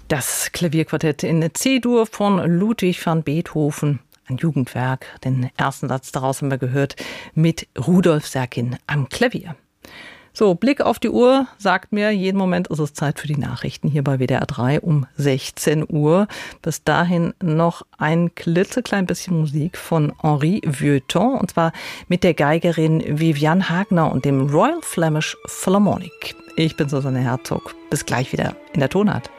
Das Klavierquartett in C-Dur von Ludwig van Beethoven. Ein Jugendwerk. Den ersten Satz daraus haben wir gehört mit Rudolf Serkin am Klavier. So, Blick auf die Uhr sagt mir, jeden Moment ist es Zeit für die Nachrichten hier bei WDR 3 um 16 Uhr. Bis dahin noch ein klitzeklein bisschen Musik von Henri Vieuxtemps, und zwar mit der Geigerin Viviane Hagner und dem Royal Flemish Philharmonic. Ich bin Susanne Herzog. Bis gleich wieder in der Tonart.